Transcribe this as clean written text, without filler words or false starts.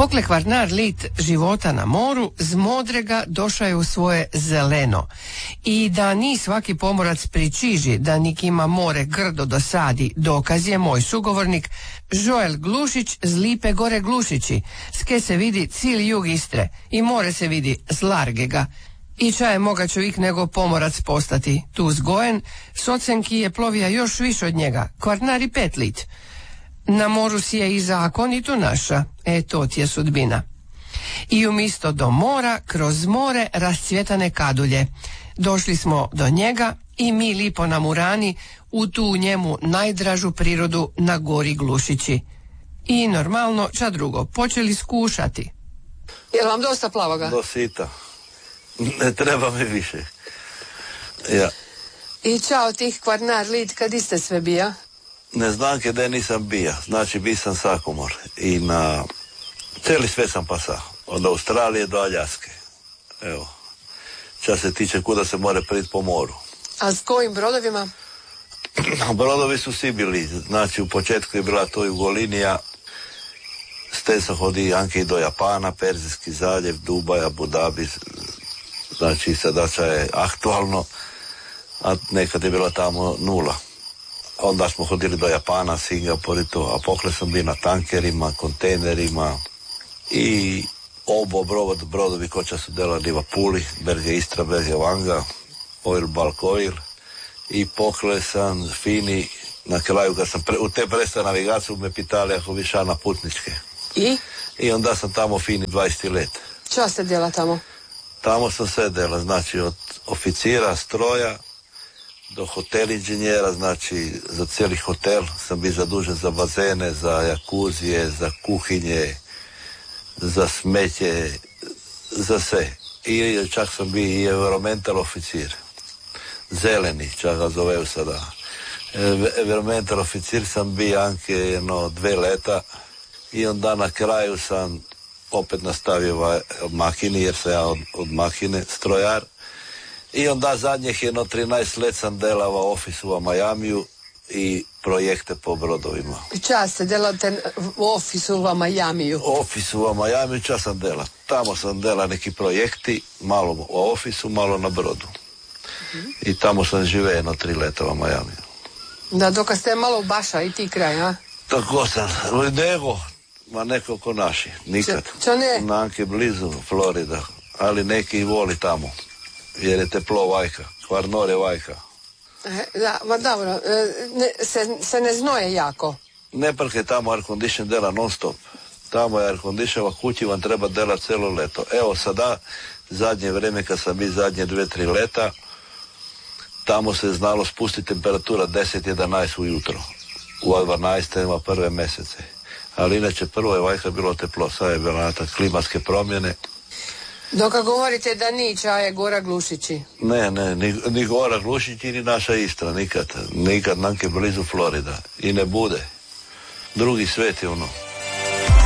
Pokle Kvarnar lit života na moru, z modrega došao je u svoje zeleno. I da ni svaki pomorac pričiži da nik ima more grdo dosadi, dokaz je moj sugovornik Joel Glušić z Lipe Gore Glušići, ske se vidi cijeli jug Istre i more se vidi z Largega. I ča je moga čovjek nego pomorac postati, tu zgojen, socenki je plovija još više od njega, Kvarnar i 5 lit. Na moru si je i zakon i tu naša, to ti je sudbina. I umjesto do mora, kroz more rascvjetane kadulje. Došli smo do njega i mi lipo na Murani, u tu njemu najdražu prirodu na gori Glušići. I normalno, ča drugo, počeli skušati. Jel vam dosta plavoga? Do sita. Ne treba mi više. Ja. I čao tih Kvarnar lit, kad iste sve bija? Ne znam kada nisam bija, znači bi sam sakomor i na cijeli svet sam pasao, od Australije do Aljaske. Evo, čas se tiče kuda se more priti po moru. A s kojim brodovima? Brodovi su svi bili, znači u početku je bila to Jugolinija, s te sam hodi anke i do Japana, Perzijski zaljev, Dubaj, Abu Dhabi, znači sadača je aktualno, a nekad je bila tamo nula. Onda smo hodili do Japana, Singapur i to, a pokle sam bio na tankerima, kontejnerima i obo brodovi koća su delali u Puli, Berge Istra, Berge Vanga, Oil Bulk Oil i pokle sam fini na kraju kad sam u te presta navigaciju me pitali ako bi ša na putničke. I onda sam tamo fini 20 let. Čo ste djela tamo? Tamo sam sve dela, znači od oficira, stroja, do hotel inženjera, znači za cijeli hotel sam bio zadužen za bazene, za jakuzije, za kuhinje, za smeće, za sve. I čak sam bio i environmental oficir. Zeleni, čak ga zoveu sada. Environmental oficir sam bio anke 2 leta i onda na kraju sam opet nastavio makini, jer sam ja od makine strojar. I onda zadnjih 13 let sam delava ofisu u Majamiju i projekte po brodovima. I čas ste delate u ofisu u Majamiju? Ofisu u Majamiju čas sam dela. Tamo sam dela neki projekti, malo u ofisu, malo na brodu. I tamo sam žive 3 leta u Majamiju. Da, dok ste malo u Baša i ti kraj, a? Tako sam, nego, ma nekoliko naši, nikad. Čo ne? Nanke blizu Florida, ali neki i voli tamo. Jer je teplo vajka, Kvarnor je vajka. Da, ma dobro, se ne znoje jako? Ne prke tamo air condition dela non stop. Tamo je air condition, a kući vam treba dela celo leto. Evo sada, zadnje vreme kad sam bio zadnje 2-3 leta, tamo se znalo spustiti temperatura 10-11 ujutro. U 12. ima prve mesece. Ali inače prvo je vajka bilo teplo, sad je bila klimatske promjene. Dok govorite da niča je Gora Glušići? Ne, ni Gora Glušići, ni naša Istra, nikad nanke blizu Florida. I ne bude. Drugi svet je ono.